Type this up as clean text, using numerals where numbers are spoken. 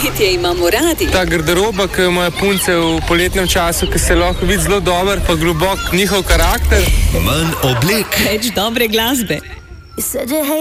Poletje imamo radi. Ta garderoba, ki jo imajo punce v poletnem času, ki se lahko vidi zelo dober, pa globok njihov karakter. Manj oblek. Več dobre glasbe.